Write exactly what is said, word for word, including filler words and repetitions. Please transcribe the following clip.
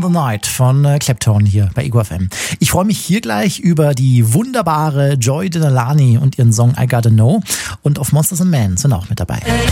the Night von äh, Clapton hier bei Ego F M. Ich freue mich hier gleich über die wunderbare Joy Denalani und ihren Song I Gotta Know. Und auf Monsters and Men sind auch mit dabei.